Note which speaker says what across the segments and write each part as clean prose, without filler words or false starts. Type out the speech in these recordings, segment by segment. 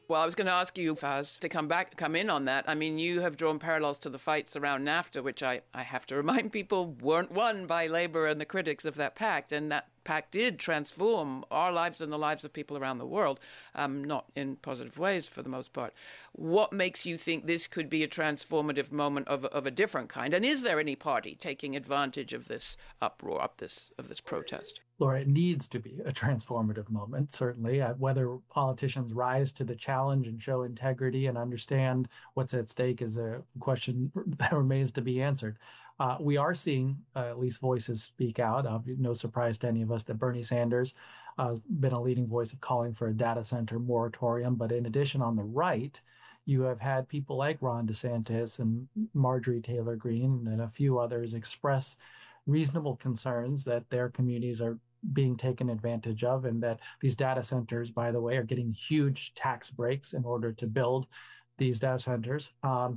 Speaker 1: Well, I was going to ask you, Faz, to come in on that. I mean, you have drawn parallels to the fights around NAFTA, which I have to remind people weren't won by Labour and the critics of that pact. And that pact did transform our lives and the lives of people around the world, not in positive ways for the most part. What makes you think this could be a transformative moment of a different kind? And is there any party taking advantage of this uproar, of this protest?
Speaker 2: Laura, it needs to be a transformative moment, certainly. Whether politicians rise to the challenge and show integrity and understand what's at stake is a question that remains to be answered. We are seeing at least voices speak out. No surprise to any of us that Bernie Sanders has been a leading voice of calling for a data center moratorium. But in addition, on the right, you have had people like Ron DeSantis and Marjorie Taylor Greene and a few others express reasonable concerns that their communities are being taken advantage of, and that these data centers, by the way, are getting huge tax breaks in order to build these data centers.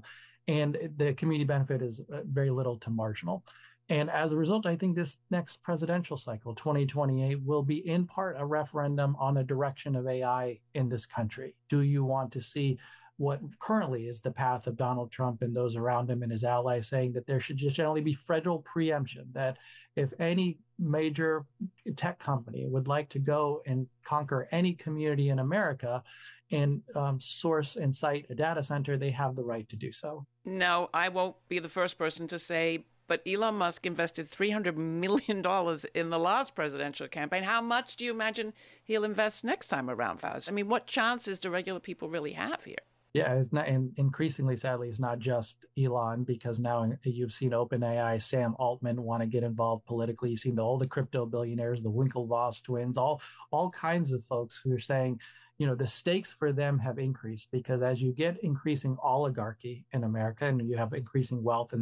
Speaker 2: And the community benefit is very little to marginal. And as a result, I think this next presidential cycle, 2028, will be in part a referendum on the direction of AI in this country. Do you want to see what currently is the path of Donald Trump and those around him and his allies, saying that there should just generally be federal preemption, that if any major tech company would like to go and conquer any community in America and source and site a data center, they have the right to do so.
Speaker 1: Now, I won't be the first person to say, but Elon Musk invested $300 million in the last presidential campaign. How much do you imagine he'll invest next time around, Faz? I mean, what chances do regular people really have here?
Speaker 2: Yeah, it's not, and increasingly, sadly, it's not just Elon, because now you've seen OpenAI, Sam Altman want to get involved politically. You've seen all the crypto billionaires, the Winklevoss twins, all kinds of folks who are saying, the stakes for them have increased, because as you get increasing oligarchy in America and you have increasing wealth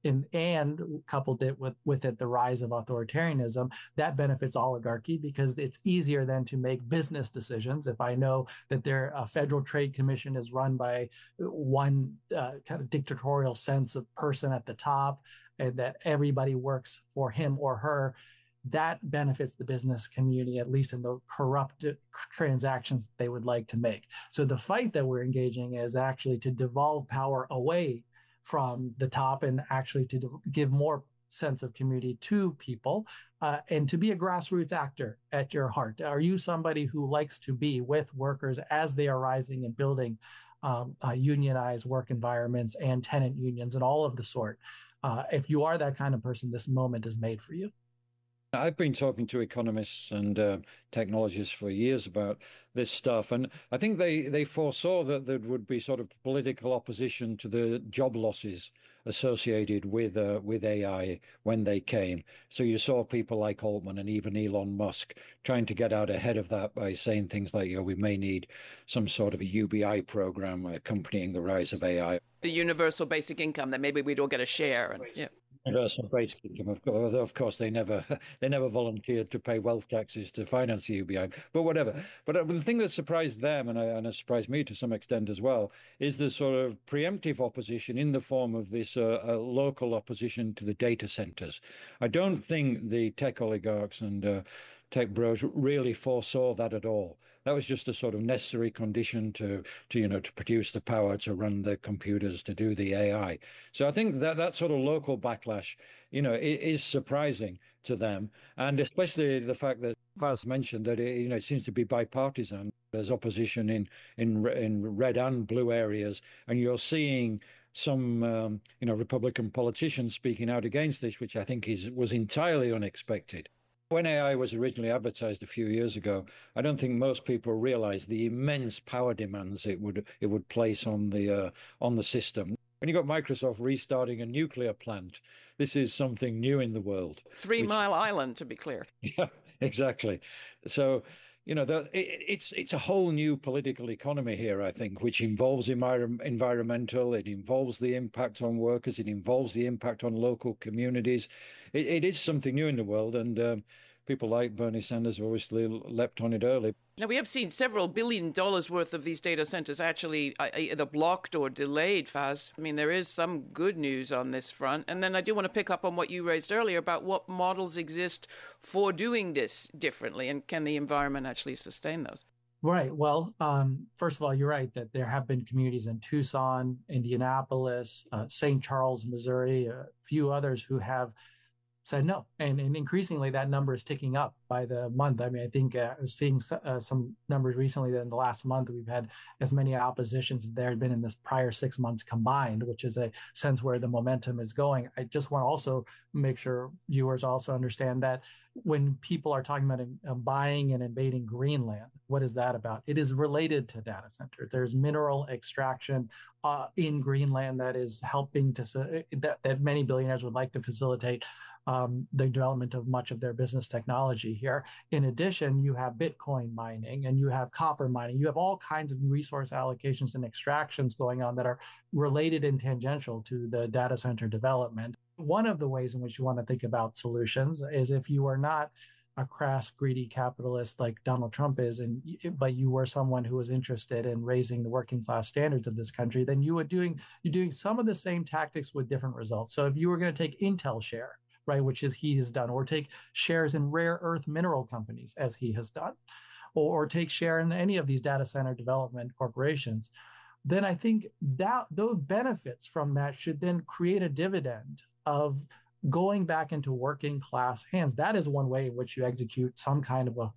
Speaker 2: and coupled it with it the rise of authoritarianism, that benefits oligarchy, because it's easier then to make business decisions. If I know that a Federal Trade Commission is run by one kind of dictatorial sense of person at the top, and that everybody works for him or her, that benefits the business community, at least in the corrupt transactions they would like to make. So the fight that we're engaging is actually to devolve power away from the top and actually to give more sense of community to people, and to be a grassroots actor at your heart. Are you somebody who likes to be with workers as they are rising and building unionized work environments and tenant unions and all of the sort? If you are that kind of person, this moment is made for you.
Speaker 3: I've been talking to economists and technologists for years about this stuff, and I think they foresaw that there would be sort of political opposition to the job losses associated with AI when they came. So you saw people like Altman and even Elon Musk trying to get out ahead of that by saying things like, we may need some sort of a UBI program accompanying the rise of AI.
Speaker 1: The universal basic income, that maybe we don't get a share. And, yeah.
Speaker 3: Universal basic income, of course, they never volunteered to pay wealth taxes to finance the UBI, but whatever. But the thing that surprised them, and it surprised me to some extent as well, is the sort of preemptive opposition in the form of this local opposition to the data centers. I don't think the tech oligarchs and tech bros really foresaw that at all. That was just a sort of necessary condition to produce the power to run the computers to do the AI. So I think that sort of local backlash, is surprising to them, and especially the fact that Faz mentioned that it seems to be bipartisan. There's opposition in red and blue areas, and you're seeing some Republican politicians speaking out against this, which I think was entirely unexpected. When AI was originally advertised a few years ago, I don't think most people realized the immense power demands it would place on the system. When you got Microsoft restarting a nuclear plant, this is something new in the world.
Speaker 1: 3 Mile Island, to be clear.
Speaker 3: Yeah, exactly. So, it's a whole new political economy here, I think, which involves environmental, it involves the impact on workers, it involves the impact on local communities. It is something new in the world, and people like Bernie Sanders have obviously leapt on it early.
Speaker 1: Now, we have seen several $1 billion worth of these data centers actually either blocked or delayed, Faz. I mean, there is some good news on this front. And then I do want to pick up on what you raised earlier about what models exist for doing this differently, and can the environment actually sustain those?
Speaker 2: Right. Well, first of all, you're right that there have been communities in Tucson, Indianapolis, St. Charles, Missouri, a few others who have said no. And increasingly, that number is ticking up by the month. I mean, I think I was seeing some numbers recently that in the last month, we've had as many oppositions as there had been in this prior 6 months combined, which is a sense where the momentum is going. I just want to also make sure viewers also understand that when people are talking about buying and invading Greenland, what is that about? It is related to data centers. There's mineral extraction in Greenland that is helping to that many billionaires would like to facilitate the development of much of their business technology here. In addition, you have Bitcoin mining and you have copper mining. You have all kinds of resource allocations and extractions going on that are related and tangential to the data center development. One of the ways in which you want to think about solutions is if you are not a crass, greedy capitalist like Donald Trump is, but you were someone who was interested in raising the working class standards of this country, then you're doing some of the same tactics with different results. So if you were going to take Intel share, right, which is he has done, or take shares in rare earth mineral companies as he has done, or take share in any of these data center development corporations, then I think that those benefits from that should then create a dividend of going back into working class hands. That is one way in which you execute some kind of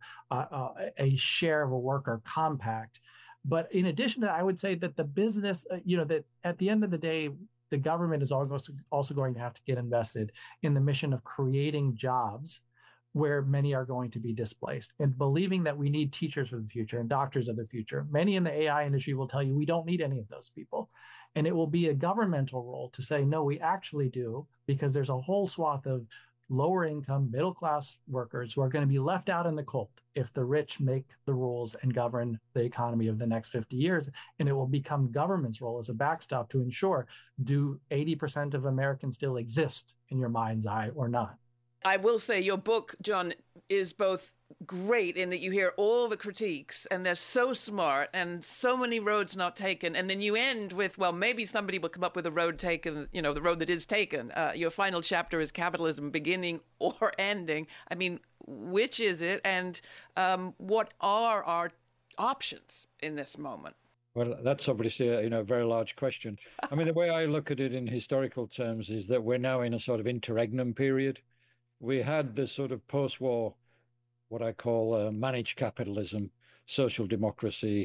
Speaker 2: a share of a worker compact. But in addition to that, I would say that the business, that at the end of the day, the government is also going to have to get invested in the mission of creating jobs where many are going to be displaced, and believing that we need teachers for the future and doctors of the future. Many in the AI industry will tell you we don't need any of those people. And it will be a governmental role to say, no, we actually do, because there's a whole swath of lower income, middle class workers who are going to be left out in the cold if the rich make the rules and govern the economy of the next 50 years. And it will become government's role as a backstop to ensure, do 80% of Americans still exist in your mind's eye or not?
Speaker 1: I will say your book, John, is both great in that you hear all the critiques and they're so smart and so many roads not taken. And then you end with, well, maybe somebody will come up with a road taken, the road that is taken. Your final chapter is capitalism beginning or ending. I mean, which is it? And what are our options in this moment?
Speaker 3: Well, that's obviously a very large question. I mean, the way I look at it in historical terms is that we're now in a sort of interregnum period. We had this sort of post-war, what I call managed capitalism, social democracy,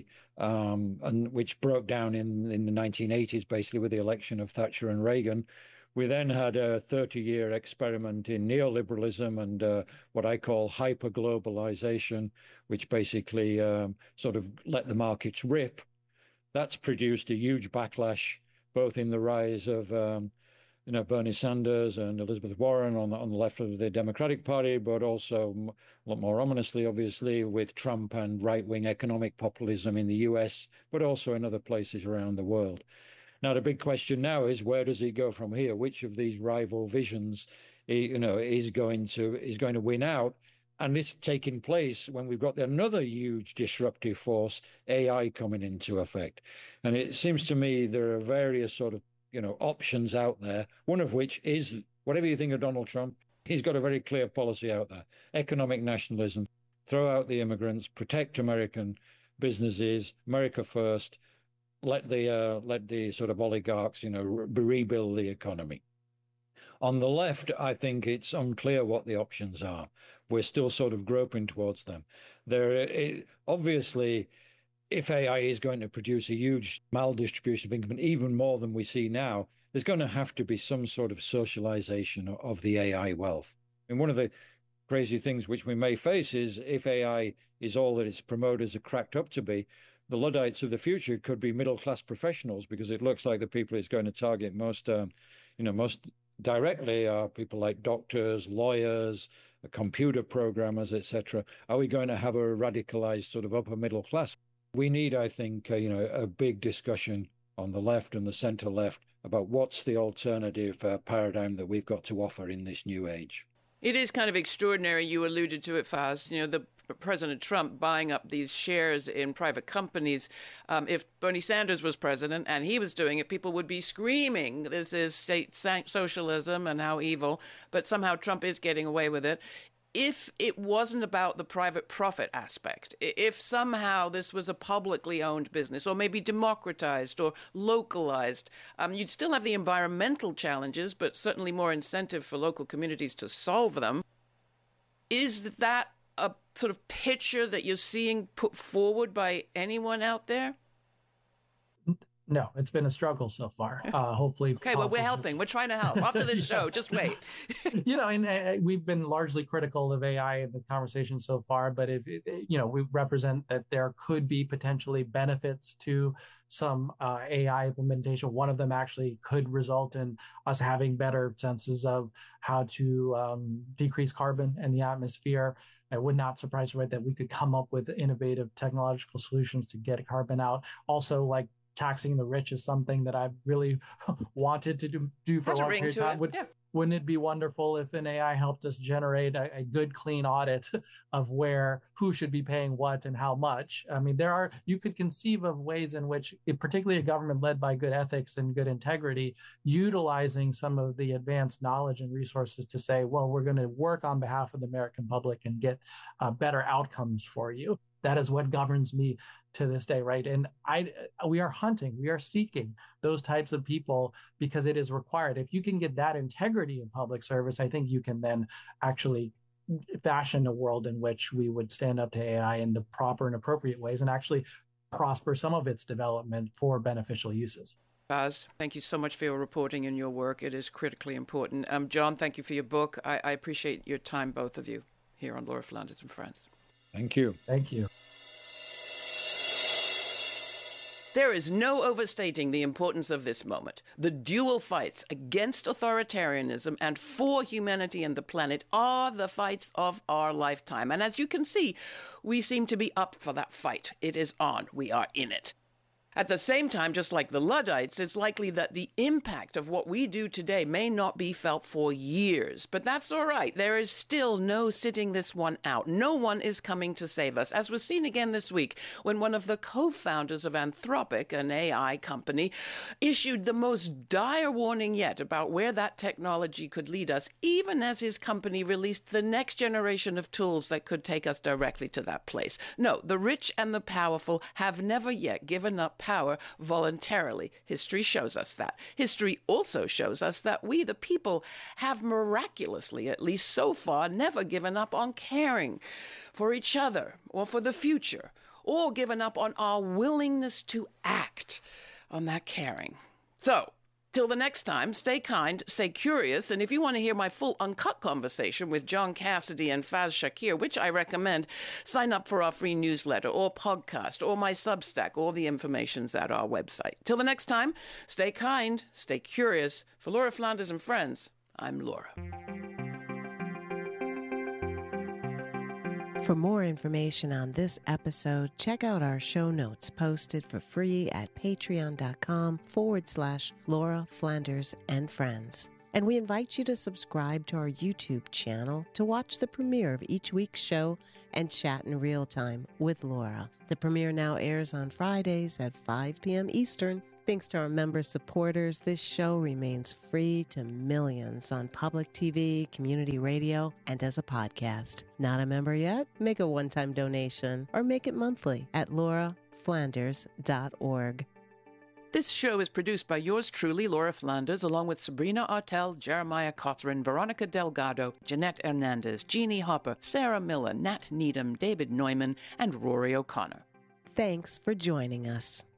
Speaker 3: and which broke down in the 1980s, basically with the election of Thatcher and Reagan. We then had a 30-year experiment in neoliberalism and what I call hyper-globalization, which basically sort of let the markets rip. That's produced a huge backlash, both in the rise of Bernie Sanders and Elizabeth Warren on the left of the Democratic Party, but also a lot more ominously, obviously, with Trump and right-wing economic populism in the US, but also in other places around the world. Now, the big question now is, where does he go from here? Which of these rival visions, is going to win out? And this taking place when we've got another huge disruptive force, AI, coming into effect. And it seems to me there are various sort of options out there, one of which is, whatever you think of Donald Trump, he's got a very clear policy out there: economic nationalism, throw out the immigrants, protect American businesses, America first, let the sort of oligarchs, rebuild the economy. On the left, I think it's unclear what the options are. We're still sort of groping towards them. Obviously, if AI is going to produce a huge maldistribution of income, even more than we see now, there's going to have to be some sort of socialization of the AI wealth. And one of the crazy things which we may face is, if AI is all that its promoters are cracked up to be, the Luddites of the future could be middle-class professionals, because it looks like the people it's going to target most directly are people like doctors, lawyers, computer programmers, etc. Are we going to have a radicalized sort of upper middle class? We need, I think, a big discussion on the left and the center left about what's the alternative paradigm that we've got to offer in this new age.
Speaker 1: It is kind of extraordinary. You alluded to it, Faz. The President Trump buying up these shares in private companies. If Bernie Sanders was president and he was doing it, people would be screaming, this is state socialism and how evil. But somehow Trump is getting away with it. if it wasn't about the private profit aspect, if somehow this was a publicly owned business or maybe democratized or localized, you'd still have the environmental challenges, but certainly more incentive for local communities to solve them. Is that a sort of picture that you're seeing put forward by anyone out there?
Speaker 2: No, it's been a struggle so far. Hopefully.
Speaker 1: Okay, well, we're helping. We're trying to help. After this show,
Speaker 2: Yes.
Speaker 1: just wait.
Speaker 2: And we've been largely critical of AI in the conversation so far, but we represent that there could be potentially benefits to some AI implementation. One of them actually could result in us having better senses of how to decrease carbon in the atmosphere. It would not surprise me that we could come up with innovative technological solutions to get carbon out. Also, like, taxing the rich is something that I've really wanted to do for a long period of time. Wouldn't it be wonderful if an AI helped us generate a good, clean audit of who should be paying what and how much? I mean, you could conceive of ways in which, particularly a government led by good ethics and good integrity, utilizing some of the advanced knowledge and resources to say, well, we're going to work on behalf of the American public and get better outcomes for you. That is what governs me to this day, right? And we are seeking those types of people because it is required. If you can get that integrity in public service, I think you can then actually fashion a world in which we would stand up to AI in the proper and appropriate ways and actually prosper some of its development for beneficial uses.
Speaker 1: Baz, thank you so much for your reporting and your work. It is critically important. John, thank you for your book. I appreciate your time, both of you, here on Laura Flanders and Friends.
Speaker 3: Thank you.
Speaker 2: Thank you.
Speaker 1: There is no overstating the importance of this moment. The dual fights against authoritarianism and for humanity and the planet are the fights of our lifetime. And as you can see, we seem to be up for that fight. It is on. We are in it. At the same time, just like the Luddites, it's likely that the impact of what we do today may not be felt for years. But that's all right. There is still no sitting this one out. No one is coming to save us, as was seen again this week when one of the co-founders of Anthropic, an AI company, issued the most dire warning yet about where that technology could lead us, even as his company released the next generation of tools that could take us directly to that place. No, the rich and the powerful have never yet given up power voluntarily. History shows us that. History also shows us that we, the people, have miraculously, at least so far, never given up on caring for each other or for the future, or given up on our willingness to act on that caring. So, till the next time, stay kind, stay curious, and if you want to hear my full uncut conversation with John Cassidy and Faz Shakir, which I recommend, sign up for our free newsletter or podcast or my Substack. All the information's at our website. Till the next time, stay kind, stay curious. For Laura Flanders and Friends, I'm Laura.
Speaker 4: For more information on this episode, check out our show notes posted for free at patreon.com/Laura Flanders and Friends. And we invite you to subscribe to our YouTube channel to watch the premiere of each week's show and chat in real time with Laura. The premiere now airs on Fridays at 5 p.m. Eastern. Thanks to our member supporters, this show remains free to millions on public TV, community radio, and as a podcast. Not a member yet? Make a one-time donation or make it monthly at lauraflanders.org.
Speaker 1: This show is produced by yours truly, Laura Flanders, along with Sabrina Artel, Jeremiah Cothran, Veronica Delgado, Jeanette Hernandez, Jeannie Hopper, Sarah Miller, Nat Needham, David Neumann, and Rory O'Connor.
Speaker 4: Thanks for joining us.